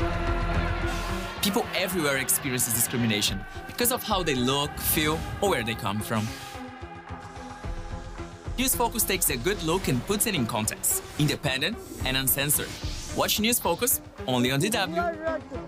People everywhere experience discrimination because of how they look, feel, or where they come from. News Focus takes a good look and puts it in context, independent and uncensored. Watch News Focus only on DW.